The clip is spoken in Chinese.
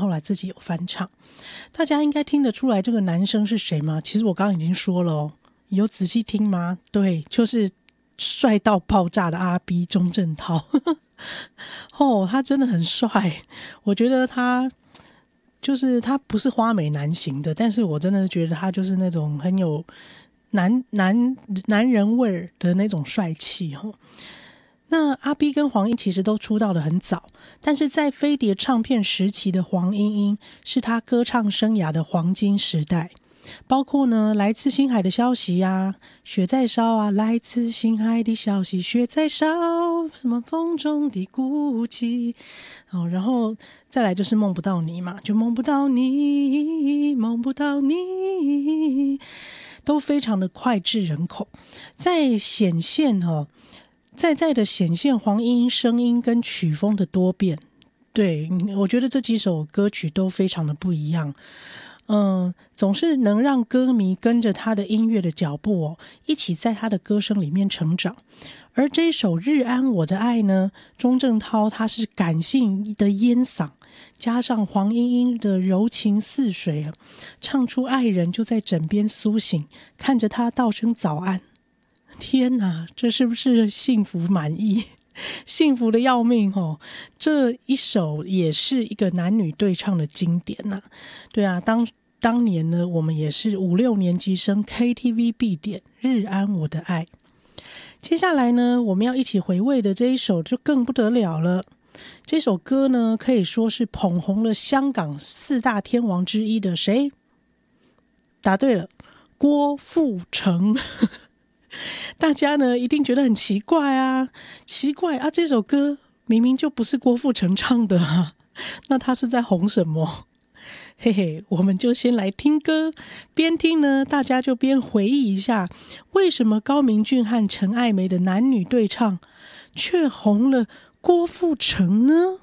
后来自己有翻唱。大家应该听得出来这个男生是谁吗？其实我刚刚已经说了哦，有仔细听吗？对，就是帅到爆炸的阿 B 钟镇涛哦，他真的很帅，我觉得他不是花美男型的，但是我真的觉得他就是那种很有男人味儿的那种帅气哦。那阿 B 跟黄莺其实都出道的很早，但是在飞碟唱片时期的黄莺莺是她歌唱生涯的黄金时代，包括呢来自星海的消息啊，雪在烧啊，来自星海的消息，雪在烧，什么风中的孤寂，然后再来就是梦不到你嘛，就梦不到你，梦不到你，都非常的脍炙人口，在显现在的显现黄莺莺声音跟曲风的多变。对，我觉得这几首歌曲都非常的不一样，总是能让歌迷跟着他的音乐的脚步一起在他的歌声里面成长。而这一首《日安我的爱》呢，钟镇涛他是感性的烟嗓，加上黄莺莺的柔情似水唱出爱人就在枕边苏醒，看着他道声早安。天哪，这是不是幸福满意？幸福的要命这一首也是一个男女对唱的经典啊。对啊，当年呢，我们也是5、6年级生 KTV 必点日安我的爱。接下来呢，我们要一起回味的这一首就更不得了了。这首歌呢，可以说是捧红了香港4大天王之一的谁？答对了，郭富城。大家呢一定觉得很奇怪啊，这首歌明明就不是郭富城唱的啊，那他是在红什么？嘿嘿，我们就先来听歌，边听呢大家就边回忆一下，为什么高明俊和陈爱梅的男女对唱却红了郭富城呢？